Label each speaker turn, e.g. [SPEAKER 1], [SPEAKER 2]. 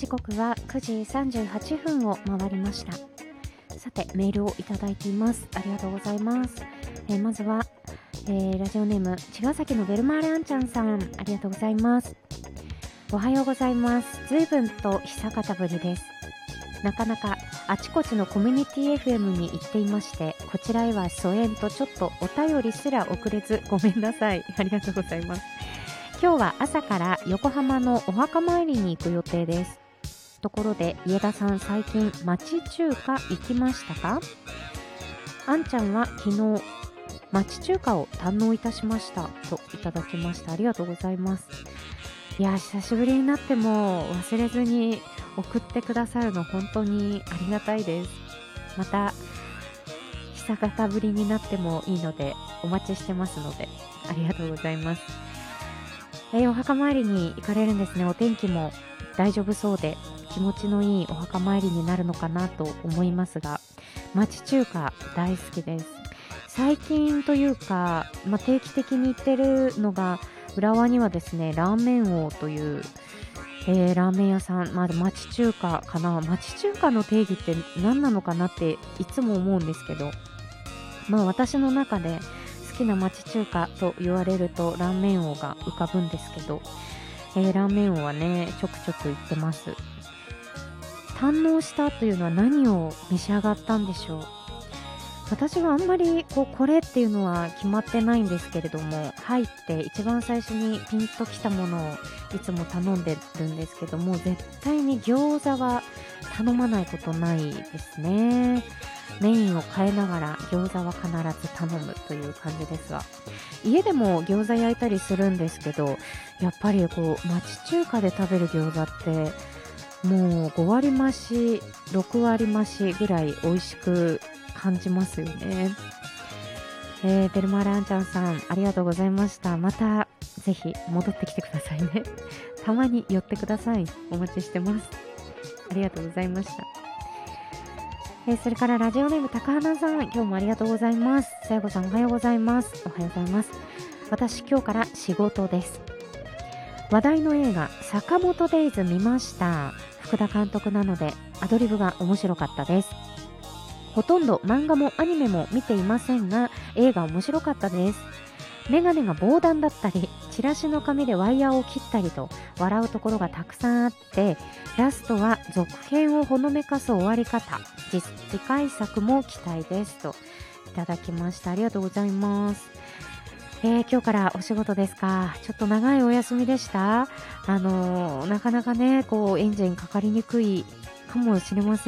[SPEAKER 1] 時刻は9時38分を回りました。さて、メールをいただいています。ありがとうございます。まずは、ラジオネーム茅ヶ崎のベルマーレアンちゃんさん、ありがとうございます。おはようございます。随分と久方ぶりです。なかなかあちこちのコミュニティ FM に行っていまして、こちらへは疎遠とちょっとお便りすら遅れずごめんなさい。ありがとうございます。今日は朝から横浜のお墓参りに行く予定です。ところで家田さん、最近町中華行きましたか？あんちゃんは昨日町中華を堪能いたしましたといただきました。ありがとうございます。いや、久しぶりになっても忘れずに送ってくださるの本当にありがたいです。また久方ぶりになってもいいのでお待ちしてますので、ありがとうございます。お墓参りに行かれるんですね。お天気も大丈夫そうで気持ちのいいお墓参りになるのかなと思いますが、町中華大好きです。最近というか、定期的に行ってるのが、浦和にはですね、ラーメン王という、ラーメン屋さん、町中華かな。町中華の定義って何なのかなっていつも思うんですけど、私の中で好きな町中華と言われるとラーメン王が浮かぶんですけど、ラーメン王はね、ちょくちょく行ってます。堪能したというのは何を召し上がったんでしょう。私はあんまりこれっていうのは決まってないんですけれども、入って一番最初にピンときたものをいつも頼んでるんですけども、絶対に餃子は頼まないことないですね。メインを変えながら餃子は必ず頼むという感じですが、家でも餃子焼いたりするんですけど、やっぱり町中華で食べる餃子ってもう5割増し6割増しぐらい美味しく感じますよね。ベルマーレアンちゃんさん、ありがとうございました。またぜひ戻ってきてくださいね。たまに寄ってください。お待ちしてます。ありがとうございました。それからラジオネーム高花さん、今日もありがとうございます。さやこさん、おはようございます。おはようございます。私、今日から仕事です。話題の映画坂本デイズ見ました。福田監督なのでアドリブが面白かったです。ほとんど漫画もアニメも見ていませんが、映画面白かったです。メガネが防弾だったり、チラシの紙でワイヤーを切ったりと笑うところがたくさんあって、ラストは続編をほのめかす終わり方、次回作も期待ですといただきました。ありがとうございます。今日からお仕事ですか。ちょっと長いお休みでした。なかなかね、エンジンかかりにくいかもしれません。